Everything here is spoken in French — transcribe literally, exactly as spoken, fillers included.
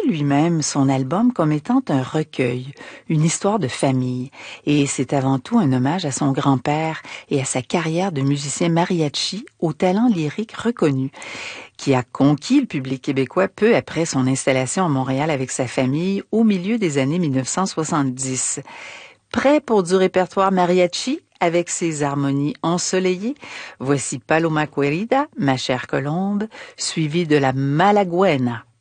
lui-même son album comme étant un recueil, une histoire de famille, et c'est avant tout un hommage à son grand-père et à sa carrière de musicien mariachi au talent lyrique reconnu, qui a conquis le public québécois peu après son installation à Montréal avec sa famille au milieu des années mille neuf cent soixante-dix. Prêt pour du répertoire mariachi avec ses harmonies ensoleillées? Voici Paloma Querida, ma chère colombe, suivie de la Malaguena.